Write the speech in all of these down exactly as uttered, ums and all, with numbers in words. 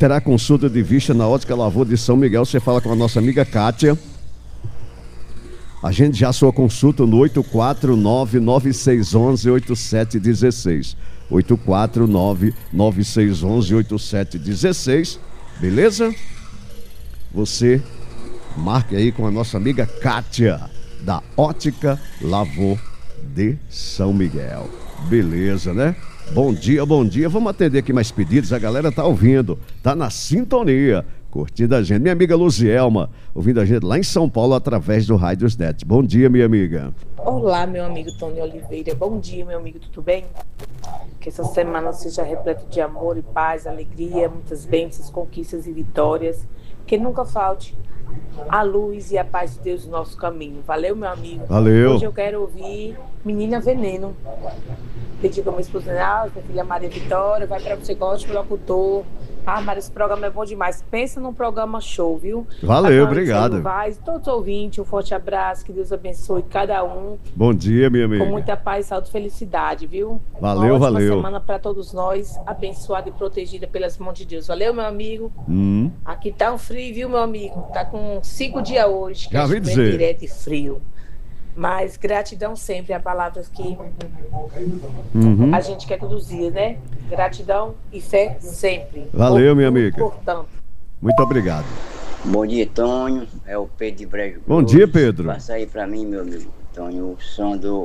terá consulta de vista na Ótica Lavor de São Miguel. Você fala com a nossa amiga Kátia. Agende já a sua consulta no oito quatro nove, nove seis um um, oito sete um seis. oito quatro nove, nove seis um um, oito sete um seis. Beleza? Você marque aí com a nossa amiga Kátia, da Ótica Lavor de São Miguel. Beleza, né? Bom dia, bom dia. Vamos atender aqui mais pedidos. A galera tá ouvindo, tá na sintonia, curtindo a gente. Minha amiga Luzielma, ouvindo a gente lá em São Paulo através do Rádios Net. Bom dia, minha amiga. Olá, meu amigo Tony Oliveira. Bom dia, meu amigo, tudo bem? Que essa semana seja repleta de amor e paz, alegria, muitas bênçãos, conquistas e vitórias. Que nunca falte a luz e a paz de Deus no nosso caminho. Valeu, meu amigo. Valeu. Hoje eu quero ouvir Menina Veneno. Pedi para minha esposa, ah, minha filha Maria Vitória, vai para você, gosta de locutor. Ah, Maria, esse programa é bom demais. Pensa num programa show, viu? Valeu, obrigado. Vai, todos os ouvintes, um forte abraço, que Deus abençoe cada um. Bom dia, minha amiga. Com muita paz, saúde e felicidade, viu? Valeu, Uma ótima valeu. semana para todos nós, abençoada e protegida pelas mãos de Deus. Valeu, meu amigo. Hum. Aqui tá um frio, viu, meu amigo? Tá com cinco dias hoje, que Já é vi dizer. direto e frio. Mas gratidão sempre, é palavras que Uhum. a gente quer todos os dias, né? Gratidão e fé sempre. Valeu, Por- minha amiga. Portanto. Muito obrigado. Bom dia, Tonho. É o Pedro de Brejo. Bom dia, Pedro. Passa aí pra mim, meu amigo. Tonho, o som do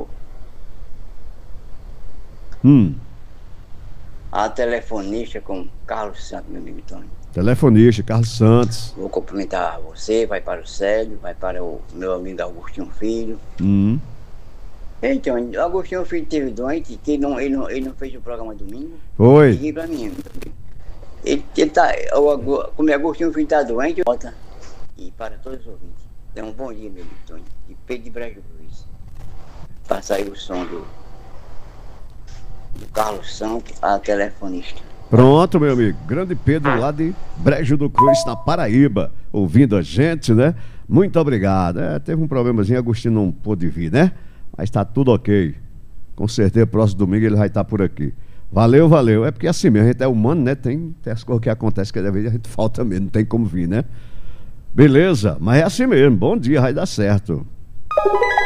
Hum. A Telefonista com Carlos Santos, meu amigo Tonho. Telefonista, Carlos Santos. Vou cumprimentar você, vai para o Célio, vai para o meu amigo Agostinho Filho. Hum. Então, o Agostinho Filho teve doente, que ele não, ele não, ele não fez o programa domingo. Foi. Liguei pra mim. Ele, ele tá, o, Ago- como o Agostinho Filho tá doente, volta. E para todos os ouvintes. Então, um bom dia, meu amigo Tonho. E Pedro de Brejo Cruz. Passa aí o som do, do Carlos Santos, a telefonista. Pronto, meu amigo. Grande Pedro lá de Brejo do Cruz, na Paraíba, ouvindo a gente, né? Muito obrigado. É, teve um problemazinho, Agostinho não pôde vir, né? Mas tá tudo ok. Com certeza, próximo domingo ele vai estar por aqui. Valeu, valeu. É porque assim mesmo, a gente é humano, né? Tem, tem as coisas que acontecem que às vezes a gente falta mesmo, não tem como vir, né? Beleza, mas é assim mesmo. Bom dia, vai dar certo.